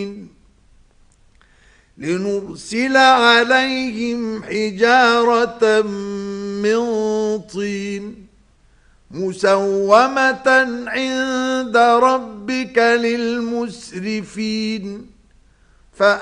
لنرسل عليهم حجارة من طين مسومة عند ربك للمسرفين